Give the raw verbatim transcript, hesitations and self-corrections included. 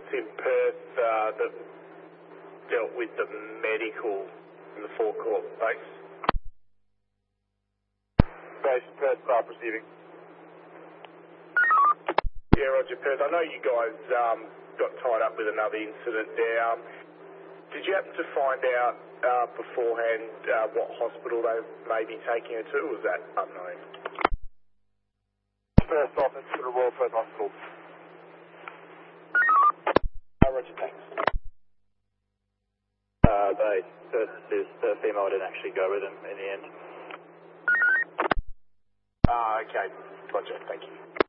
in Perth uh, that dealt with the medical in the forecourt base. Base Perth, start receiving. Yeah, Roger, Perth. I know you guys um, got tied up with another incident there. Um, did you happen to find out uh, beforehand uh, what hospital they may be taking her to, or was that unknown? Perth office to the Royal Perth Hospital. Uh, Roger, thanks. Uh, they, the, this, the female didn't actually go with him in the end. Ah, uh, okay. Roger, thank you.